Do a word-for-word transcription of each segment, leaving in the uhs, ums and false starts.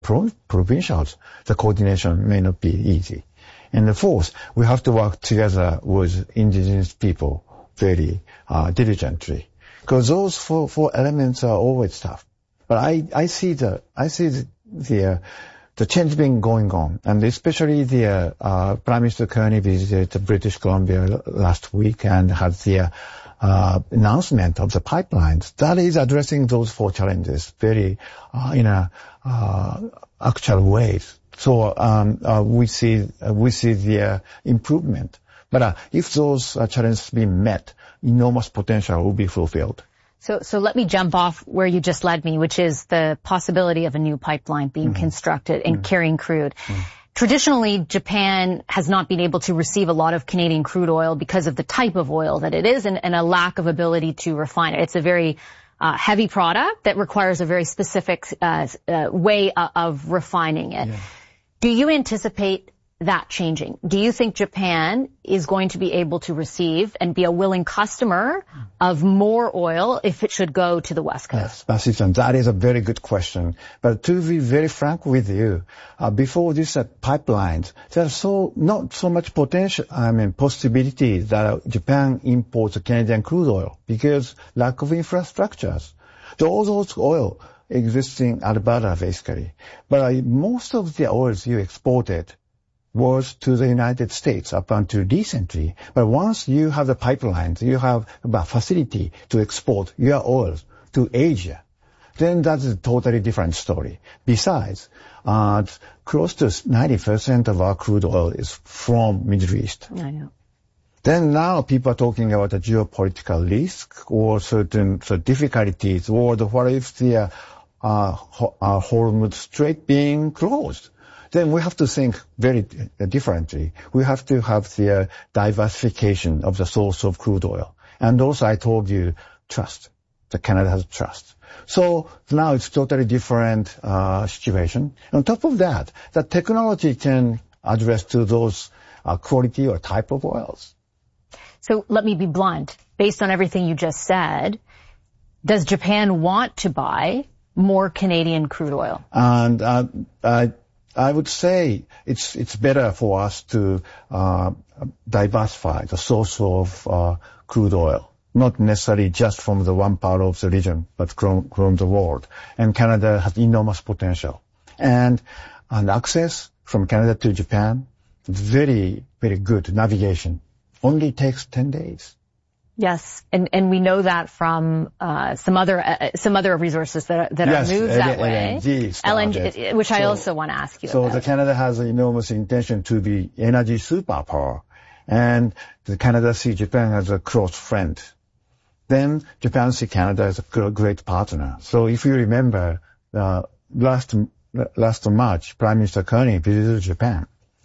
pro- provincials, the coordination may not be easy. And the fourth, we have to work together with indigenous people very uh, diligently. Because those four, four elements are always tough. But I, I see the, I see the, the, uh, the change being going on. And especially the, uh, uh Prime Minister Kearney visited British Columbia last week and had the, uh, announcement of the pipelines. That is addressing those four challenges very, uh, in a, uh, actual ways. So, um, uh, we see, uh, we see the, uh, improvement. But, uh, if those uh, challenges be met, enormous potential will be fulfilled. So, so let me jump off where you just led me, which is the possibility of a new pipeline being mm-hmm. constructed and mm-hmm. carrying crude. Mm-hmm. Traditionally, Japan has not been able to receive a lot of Canadian crude oil because of the type of oil that it is and, and a lack of ability to refine it. It's a very uh, heavy product that requires a very specific uh, uh, way of, of refining it. Yeah. Do you anticipate that changing? Do you think Japan is going to be able to receive and be a willing customer of more oil if it should go to the West Coast? Yes, Basishan, that is a very good question. But to be very frank with you, uh, before these uh, pipelines, there's so not so much potential, I mean, possibility that uh, Japan imports Canadian crude oil because lack of infrastructures. So all those oil existing in Alberta, basically. But uh, most of the oils you exported was to the United States up until recently. But once you have the pipelines, you have a facility to export your oil to Asia, then that's a totally different story. Besides, uh, close to ninety percent of our crude oil is from Middle East. I know. Then now people are talking about a geopolitical risk or certain so difficulties or the, what if the uh, uh, Hormuz Strait being closed? Then we have to think very differently. We have to have the uh, diversification of the source of crude oil. And also I told you, trust. The Canada has trust. So now it's totally different uh, situation. On top of that, the technology can address to those uh, quality or type of oils. So let me be blunt. Based on everything you just said, does Japan want to buy more Canadian crude oil? And uh, I I would say it's it's better for us to uh, diversify the source of uh, crude oil, not necessarily just from the one part of the region, but from, from the world. And Canada has enormous potential. And and access from Canada to Japan, very, very good navigation. Only takes ten days. Yes, and and we know that from uh, some other uh, some other resources that are, that yes, are moved that L- way. L N G, L N G, which so, I also want to ask you so about. So the Canada has an enormous intention to be energy superpower, and the Canada see Japan as a close friend. Then Japan see Canada as a great partner. So if you remember, uh, last last March, Prime Minister Kearney visited Japan.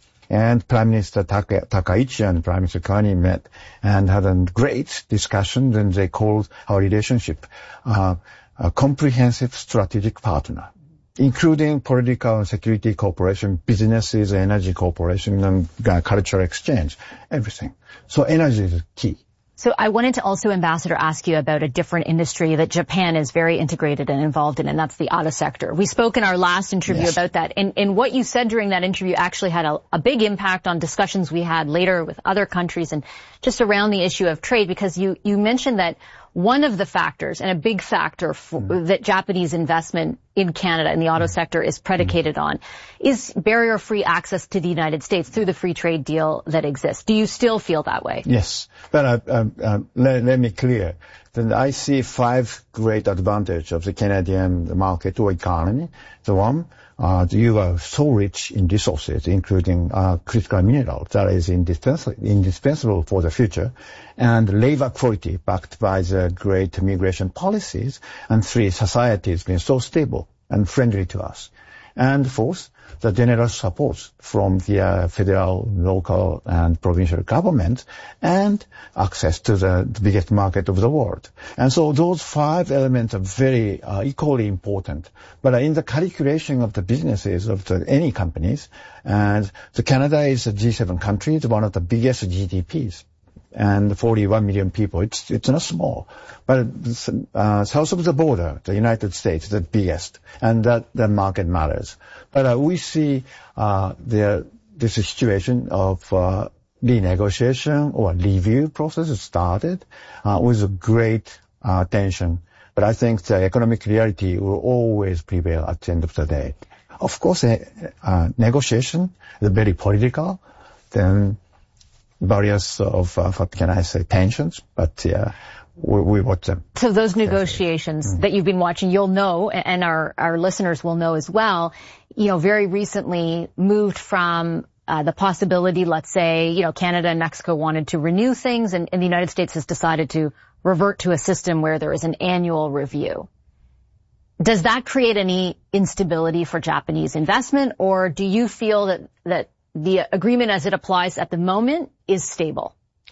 And Prime Minister Taka, Takaichi and Prime Minister Kearney met and had a great discussion. Then they called our relationship uh, a comprehensive strategic partner, including political and security cooperation, businesses, energy cooperation, and uh, cultural exchange, everything. So energy is key. So I wanted to also, Ambassador, ask you about a different industry that Japan is very integrated and involved in, and that's the auto sector. We spoke in our last interview yes. about that, and, and what you said during that interview actually had a, a big impact on discussions we had later with other countries and just around the issue of trade, because you, you mentioned that one of the factors, and a big factor for, mm. that Japanese investment in Canada in the auto mm. sector is predicated mm. on, is barrier-free access to the United States through the free trade deal that exists. Do you still feel that way? Yes, but uh, uh, uh, let, let me clear that I see five great advantages of the Canadian market or economy. The one, uh, you are so rich in resources, including uh, critical minerals that is indispensable, indispensable for the future, and labor quality backed by the great migration policies, and three, society has been so stable and friendly to us. And fourth, the generous support from the uh, federal, local, and provincial government, and access to the, the biggest market of the world. And so those five elements are very uh, equally important. But uh, in the calculation of the businesses of the, any companies, and the Canada is a G seven country, it's one of the biggest G D Ps. and forty-one million people. It's it's not small, but uh, south of the border, the United States, the biggest, and that the market matters. But uh, we see uh, the this situation of uh, renegotiation or review process started uh, with great uh, tension. But I think the economic reality will always prevail at the end of the day. Of course, uh, uh, negotiation is very political. Then various of, uh, what can I say, tensions, but uh, we, we watch them. So those negotiations mm-hmm. that you've been watching, you'll know, and our, our listeners will know as well, you know, very recently moved from uh, the possibility, let's say, you know, Canada and Mexico wanted to renew things, and, and the United States has decided to revert to a system where there is an annual review. Does that create any instability for Japanese investment, or do you feel that, that the agreement as it applies at the moment is stable?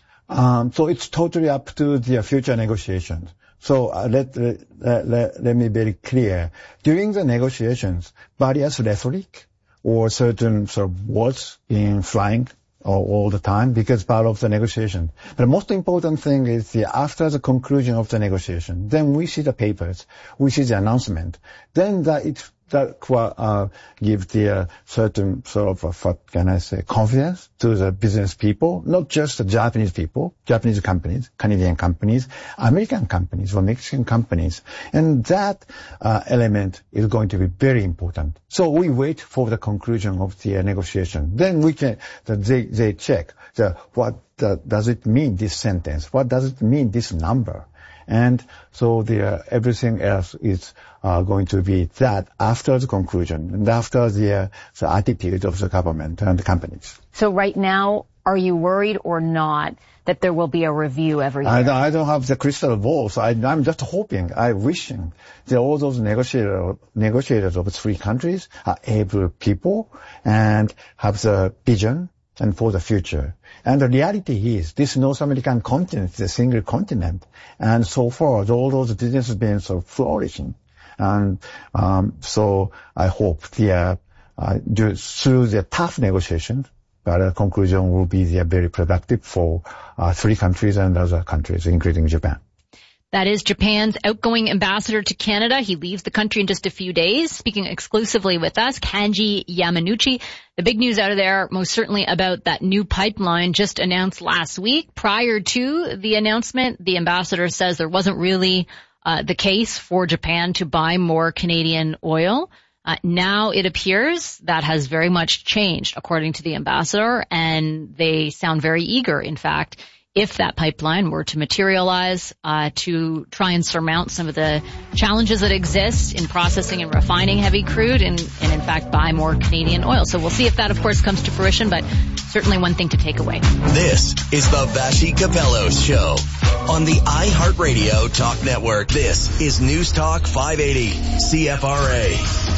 Um, so it's totally up to the future negotiations. So uh, let, let, let, let me be very clear. During the negotiations, various rhetoric or certain sort of words being flying all, all the time because part of the negotiation. But the most important thing is the, after the conclusion of the negotiation, then we see the papers, we see the announcement, then that it that uh, give the uh, certain sort of, uh, what can I say, confidence to the business people, not just the Japanese people, Japanese companies, Canadian companies, American companies, or Mexican companies. And that uh, element is going to be very important. So we wait for the conclusion of the uh, negotiation. Then we can, the, they, they check the, what the, does it mean, this sentence? What does it mean, this number? And so the, uh, everything else is uh, going to be that after the conclusion and after the, uh, the attitude of the government and the companies. So right now, are you worried or not that there will be a review every year? I, I don't have the crystal ball, so I, I'm just hoping, I'm wishing that all those negotiators, negotiators of three countries are able people and have the vision and for the future. And the reality is, this North American continent is a single continent. And so far, all those businesses have been sort of flourishing. And um, so I hope the, uh, uh, through the tough negotiations, but the conclusion will be the, very productive for uh, three countries and other countries, including Japan. That is Japan's outgoing ambassador to Canada. He leaves the country in just a few days. Speaking exclusively with us, Kanji Yamanouchi. The big news out of there, most certainly about that new pipeline just announced last week. Prior to the announcement, the ambassador says there wasn't really uh, the case for Japan to buy more Canadian oil. Uh, now it appears that has very much changed, according to the ambassador, and they sound very eager, in fact, if that pipeline were to materialize, uh, to try and surmount some of the challenges that exist in processing and refining heavy crude and, and in fact buy more Canadian oil. So we'll see if that, of course, comes to fruition, but certainly one thing to take away. This is the Vassy Capello Show on the iHeartRadio Talk Network. This is News Talk five eighty C F R A.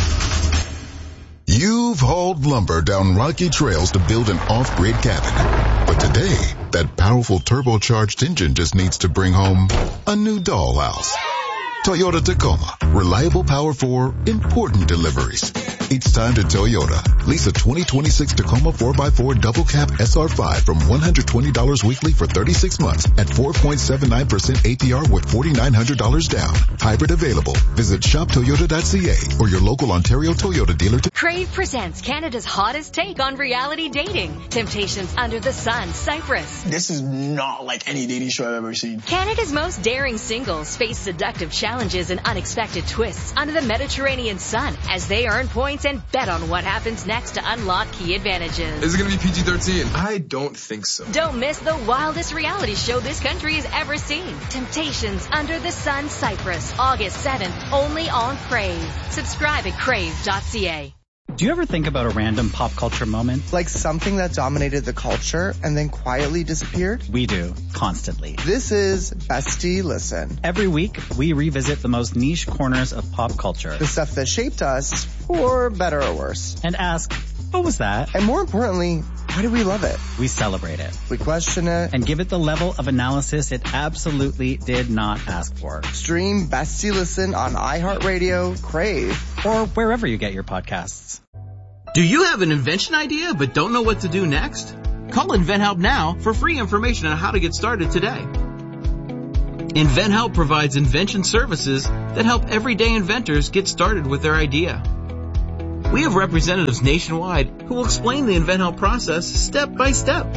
You've hauled lumber down rocky trails to build an off-grid cabin. But today, that powerful turbocharged engine just needs to bring home a new dollhouse. Toyota Tacoma. Reliable power for important deliveries. It's time to Toyota. Lease a twenty twenty-six Tacoma four by four double cab S R five from one hundred twenty dollars weekly for thirty-six months at four point seven nine percent A P R with four thousand nine hundred dollars down. Hybrid available. Visit shop toyota dot c a or your local Ontario Toyota dealer. To- Crave presents Canada's hottest take on reality dating. Temptations Under the Sun, Cyprus. This is not like any dating show I've ever seen. Canada's most daring singles face seductive challenges and unexpected twists under the Mediterranean sun as they earn points and bet on what happens next to unlock key advantages. Is it going to be P G thirteen? I don't think so. Don't miss the wildest reality show this country has ever seen. Temptations Under the Sun, Cyprus, August seventh, only on Crave. Subscribe at crave dot c a. Do you ever think about a random pop culture moment? Like something that dominated the culture and then quietly disappeared? We do, constantly. This is Bestie Listen. Every week, we revisit the most niche corners of pop culture. The stuff that shaped us, for better or worse. And ask, what was that? And more importantly, why do we love it? We celebrate it. We question it. And give it the level of analysis it absolutely did not ask for. Stream Bestie Listen on iHeartRadio, Crave, or wherever you get your podcasts. Do you have an invention idea but don't know what to do next? Call InventHelp now for free information on how to get started today. InventHelp provides invention services that help everyday inventors get started with their idea. We have representatives nationwide who will explain the InventHelp process step by step.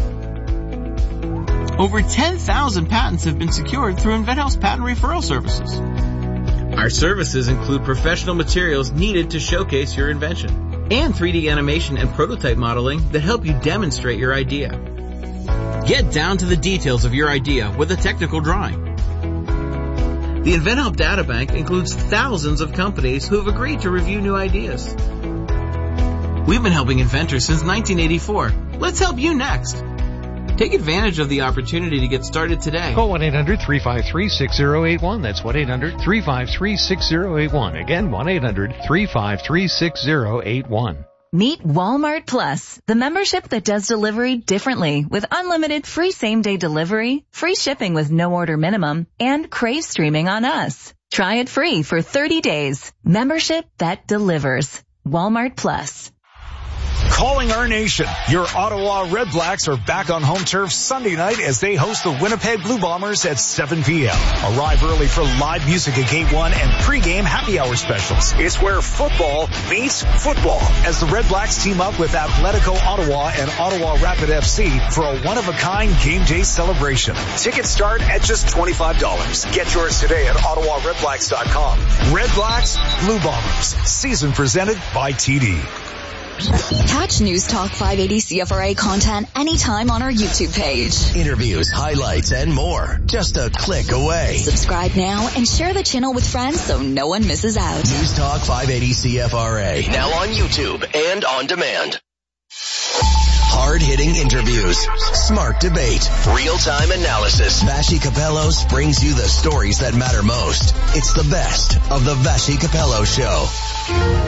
Over ten thousand patents have been secured through InventHelp's patent referral services. Our services include professional materials needed to showcase your invention and three D animation and prototype modeling that help you demonstrate your idea. Get down to the details of your idea with a technical drawing. The InventHelp Databank includes thousands of companies who have agreed to review new ideas. We've been helping inventors since nineteen eighty-four. Let's help you next. Take advantage of the opportunity to get started today. Call one eight hundred three five three six zero eight one. That's one eight hundred three five three six zero eight one. Again, one eight hundred three five three six zero eight one. Meet Walmart Plus, the membership that does delivery differently with unlimited free same-day delivery, free shipping with no order minimum, and Crave streaming on us. Try it free for thirty days. Membership that delivers. Walmart Plus. Calling our nation. Your Ottawa Red Blacks are back on home turf Sunday night as they host the Winnipeg Blue Bombers at seven p.m. Arrive early for live music at Gate one and pregame happy hour specials. It's where football meets football as the Red Blacks team up with Atletico Ottawa and Ottawa Rapid F C for a one-of-a-kind game day celebration. Tickets start at just twenty-five dollars. Get yours today at ottawa red blacks dot com. Red Blacks, Blue Bombers. Season presented by T D. Catch News Talk five eighty C F R A content anytime on our YouTube page. Interviews, highlights, and more. Just a click away. Subscribe now and share the channel with friends so no one misses out. News Talk five eighty C F R A. Now on YouTube and on demand. Hard-hitting interviews, smart debate, real-time analysis. Vassy Capellos brings you the stories that matter most. It's the best of the Vassy Capello Show.